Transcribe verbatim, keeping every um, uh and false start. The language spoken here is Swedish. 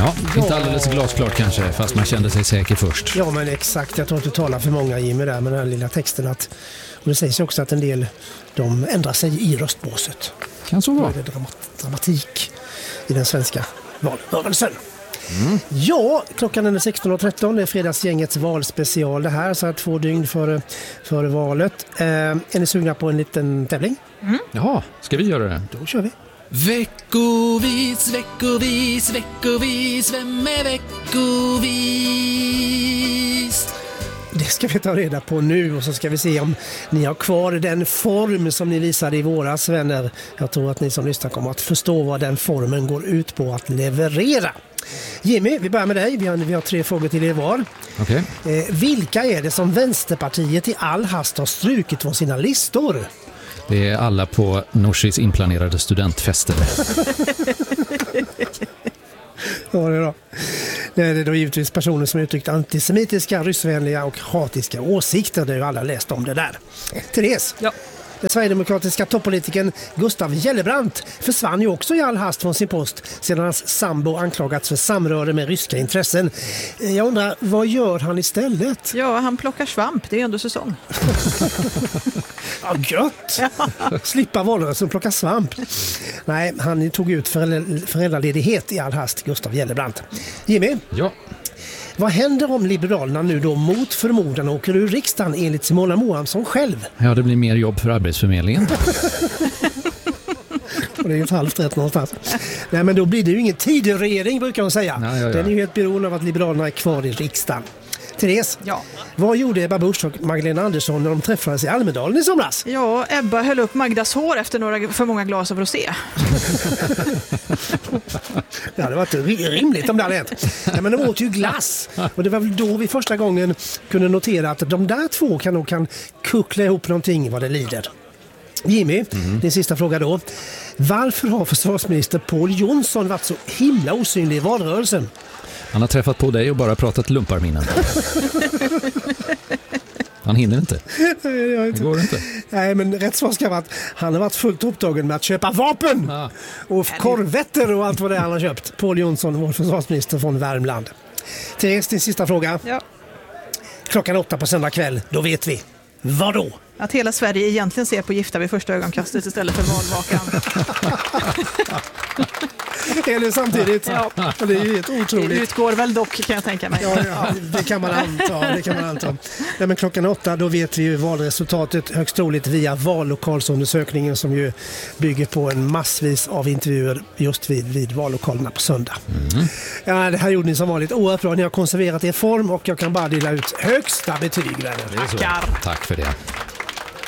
Ja, inte alldeles glasklart kanske, fast man kände sig säker först. Ja, men exakt. Jag tror inte du talar för många, Jimmy, där med den här lilla texten. Att, och det sägs också att en del de ändrar sig i röstbåset. Kan så vara. Det är dramat- dramatik i den svenska valrörelsen. Mm. Ja, klockan är sexton och tretton. Det är fredagsgängets valspecial det här, så här två dygn före, före valet. Eh, är ni sugna på en liten tävling? Mm. Ja, ska vi göra det? Då kör vi. Veckovis, veckovis, veckovis, vem är veckovis? Det ska vi ta reda på nu, och så ska vi se om ni har kvar den form som ni visade i våras, vänner. Jag tror att ni som lyssnar kommer att förstå vad den formen går ut på att leverera. Jimmy, vi börjar med dig. Vi har, vi har tre frågor till er var. Okay. Eh, vilka är det som Vänsterpartiet i all hast har strukit från sina listor? Det är alla på Norsis inplanerade studentfester. Ja, det är då. Det är då givetvis personer som uttryckt antisemitiska, ryssvänliga och hatiska åsikter. Det har ju alla läst om det där. Therese. Ja. Den sverigedemokratiska toppolitiken Gustav Gellebrandt försvann ju också i all hast från sin post sedan hans sambo anklagats för samröre med ryska intressen. Jag undrar, vad gör han istället? Ja, han plockar svamp. Det är ändå säsong. Ja, gött! Ja. Slippa valrörelsen och plocka svamp. Nej, han tog ut föräldra- föräldraledighet i all hast, Gustav Gellebrandt. Jimmy? Ja. Vad händer om Liberalerna nu då mot förmodan åker ur riksdagen enligt Simona Moamsson själv? Ja, det blir mer jobb för Arbetsförmedlingen. Och det är ju ett halvt rätt någonstans. Nej, men då blir det ju ingen tidigregering, brukar de säga. Ja, ja, ja. Den är ju helt beroende av att Liberalerna är kvar i riksdagen. Therese, Ja. vad gjorde Ebba Busch och Magdalena Andersson när de träffades i Almedalen i somras? Ja, Ebba höll upp Magdas hår efter några för många glas av rosé. Det hade varit rimligt om det hade hänt. Ja, men de åt ju glass. Och det var väl då vi första gången kunde notera att de där två kan nog kan kuckla ihop någonting vad det lider. Jimmy, mm. din sista fråga då. Varför har försvarsminister Pål Jonsson varit så himla osynlig i valrörelsen? Han har träffat på dig och bara pratat lumparminnen. Han hinner inte. Det går inte. Nej, men rätt svar ska vara att han har varit fullt upptagen med att köpa vapen. Ja. Och korvetter och allt vad det är han har köpt. Pål Jonsson, vår försvarsminister från Värmland. Therese, din sista fråga. Ja. Klockan åtta på söndag kväll, då vet vi. Vad då? Att hela Sverige egentligen ser på Gifta vid första ögonkastet istället för valvakan. Eller samtidigt. Ja. Det är ju helt otroligt. Det utgår väl dock, kan jag tänka mig. Ja, ja, det kan man anta. Det kan man anta. Nej, men klockan åtta, då vet vi ju valresultatet högst troligt via vallokalsundersökningen som ju bygger på en massvis av intervjuer just vid, vid vallokalerna på söndag. Mm. Ja, det här gjorde ni som vanligt oerhört bra. Ni har konserverat er form och jag kan bara dela ut högsta betyg. Tackar. Tack för det.